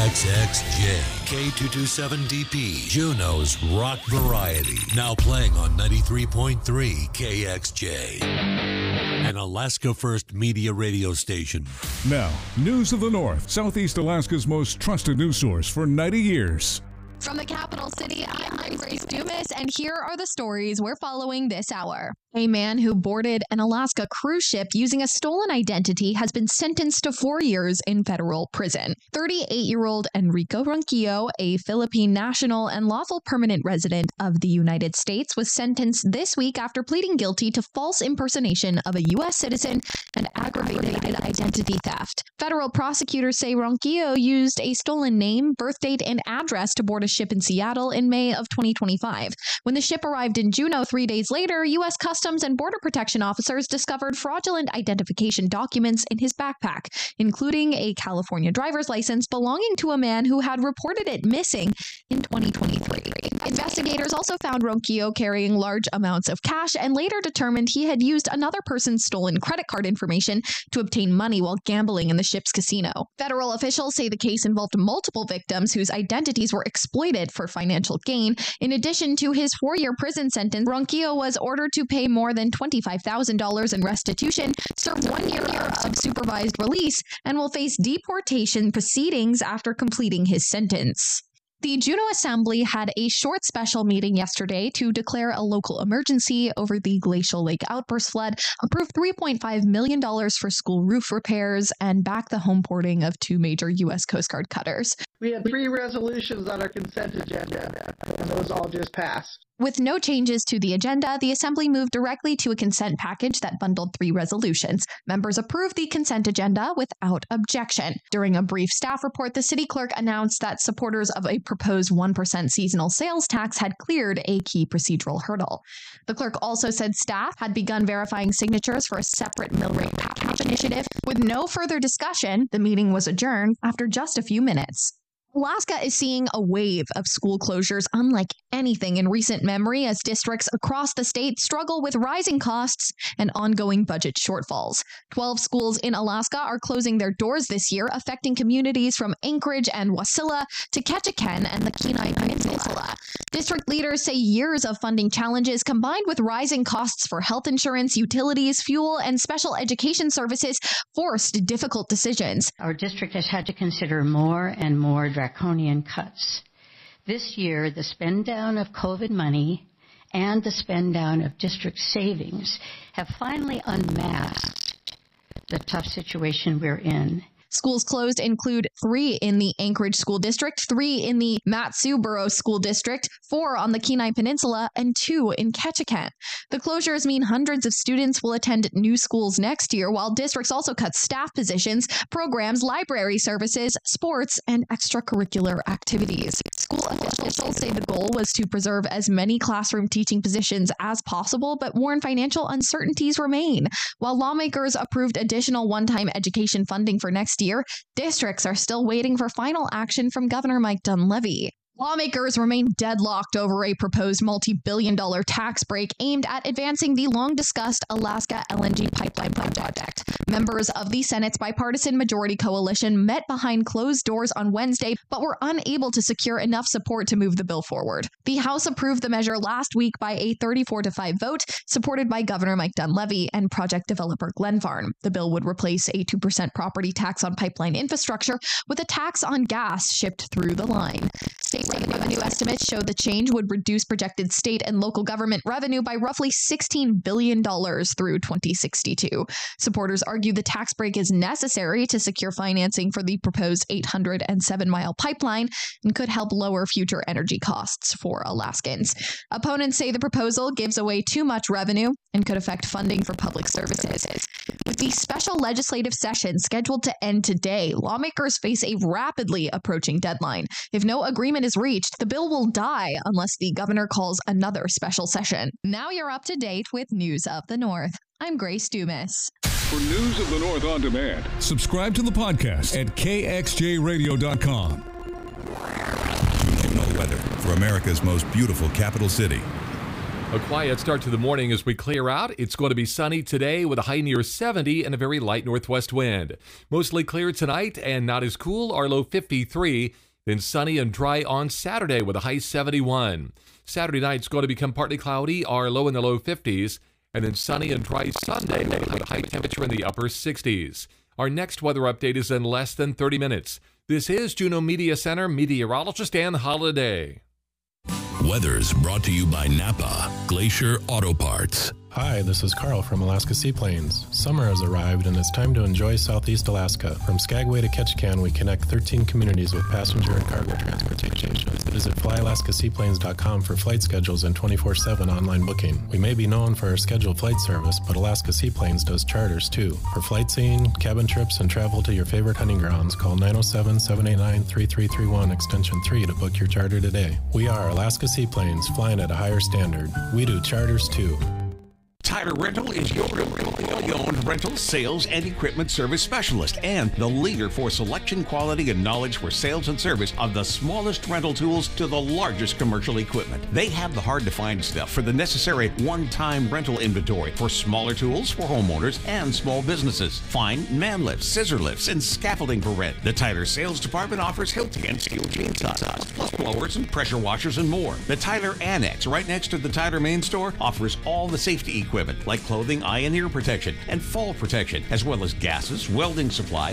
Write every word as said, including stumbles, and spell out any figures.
X X J, K two twenty-seven D P, Juneau's rock variety. Now playing on ninety-three point three K X J. An Alaska First Media radio station. Now, News of the North, Southeast Alaska's most trusted news source for ninety years. From the capital city, I'm Grace Dumas, and here are the stories we're following this hour. A man who boarded an Alaska cruise ship using a stolen identity has been sentenced to four years in federal prison. thirty-eight-year-old Enrico Ronquillo, a Philippine national and lawful permanent resident of the United States, was sentenced this week after pleading guilty to false impersonation of a U S citizen and aggravated identity theft. Federal prosecutors say Ronquillo used a stolen name, birth date, and address to board a ship in Seattle in May of twenty twenty-five. When the ship arrived in Juneau three days later, U S Customs and Border Protection officers discovered fraudulent identification documents in his backpack, including a California driver's license belonging to a man who had reported it missing in twenty twenty-three. Investigators also found Ronquillo carrying large amounts of cash and later determined he had used another person's stolen credit card information to obtain money while gambling in the ship's casino. Federal officials say the case involved multiple victims whose identities were exploited for financial gain. In addition to his four-year prison sentence, Ronquillo was ordered to pay more than twenty-five thousand dollars in restitution, serve one year of supervised release, and will face deportation proceedings after completing his sentence. The Juneau Assembly had a short special meeting yesterday to declare a local emergency over the Glacial Lake outburst flood, approve three point five million dollars for school roof repairs, and back the home porting of two major U S Coast Guard cutters. We had three resolutions on our consent agenda, and those all just passed. With no changes to the agenda, the Assembly moved directly to a consent package that bundled three resolutions. Members approved the consent agenda without objection. During a brief staff report, the city clerk announced that supporters of a proposed one percent seasonal sales tax had cleared a key procedural hurdle. The clerk also said staff had begun verifying signatures for a separate mill rate package initiative. With no further discussion, the meeting was adjourned after just a few minutes. Alaska is seeing a wave of school closures unlike anything in recent memory as districts across the state struggle with rising costs and ongoing budget shortfalls. Twelve schools in Alaska are closing their doors this year, affecting communities from Anchorage and Wasilla to Ketchikan and the Kenai Peninsula. District leaders say years of funding challenges combined with rising costs for health insurance, utilities, fuel, and special education services forced difficult decisions. Our district has had to consider more and more draconian cuts. This year, the spend down of COVID money and the spend down of district savings have finally unmasked the tough situation we're in. Schools closed include three in the Anchorage School District, three in the Mat-Su-Borough School District, four on the Kenai Peninsula, and two in Ketchikan. The closures mean hundreds of students will attend new schools next year, while districts also cut staff positions, programs, library services, sports, and extracurricular activities. School officials say the goal was to preserve as many classroom teaching positions as possible, but warn financial uncertainties remain. While lawmakers approved additional one-time education funding for next year, districts are still waiting for final action from Governor Mike Dunleavy. Lawmakers remain deadlocked over a proposed multi-billion dollar tax break aimed at advancing the long-discussed Alaska L N G pipeline project. Members of the Senate's bipartisan majority coalition met behind closed doors on Wednesday, but were unable to secure enough support to move the bill forward. The House approved the measure last week by a thirty-four to five vote, supported by Governor Mike Dunleavy and project developer Glenfarne. The bill would replace a two percent property tax on pipeline infrastructure with a tax on gas shipped through the line. State revenue estimates show the change would reduce projected state and local government revenue by roughly sixteen billion dollars through twenty sixty-two. Supporters argue the tax break is necessary to secure financing for the proposed eight hundred seven mile pipeline and could help lower future energy costs for Alaskans. Opponents say the proposal gives away too much revenue and could affect funding for public services. With the special legislative session scheduled to end today, lawmakers face a rapidly approaching deadline. If no agreement is reached, the bill will die unless the governor calls another special session. Now you're up to date with News of the North. I'm Grace Dumas. For News of the North on demand, subscribe to the podcast at K X J radio dot com. Juneau weather for America's most beautiful capital city. A quiet start to the morning as we clear out. It's going to be sunny today with a high near seventy and a very light northwest wind. Mostly clear tonight and not as cool, our low fifty-three. Then sunny and dry on Saturday with a high seventy-one. Saturday night's going to become partly cloudy, our low in the low fifties. And then sunny and dry Sunday with a high temperature in the upper sixties. Our next weather update is in less than thirty minutes. This is Juneau Media Center meteorologist Ann Holiday. Weather's brought to you by Napa Glacier Auto Parts. Hi, this is Carl from Alaska Seaplanes. Summer has arrived and it's time to enjoy Southeast Alaska. From Skagway to Ketchikan, we connect thirteen communities with passenger and cargo transportation. Visit fly alaska seaplanes dot com for flight schedules and twenty-four seven online booking. We may be known for our scheduled flight service, but Alaska Seaplanes does charters too. For flight seeing, cabin trips, and travel to your favorite hunting grounds, call nine oh seven, seven eight nine, three three three one extension three to book your charter today. We are Alaska Seaplanes, flying at a higher standard. We do charters too. Tyler Rental is your employee-owned rental, sales, and equipment service specialist and the leader for selection, quality, and knowledge for sales and service of the smallest rental tools to the largest commercial equipment. They have the hard-to-find stuff for the necessary one-time rental inventory for smaller tools for homeowners and small businesses. Find man lifts, scissor lifts, and scaffolding for rent. The Tyler sales department offers Hilti and steel chainsaws, plus blowers and pressure washers and more. The Tyler Annex, right next to the Tyler main store, offers all the safety equipment like clothing, eye and ear protection, and fall protection, as well as gases, welding supplies,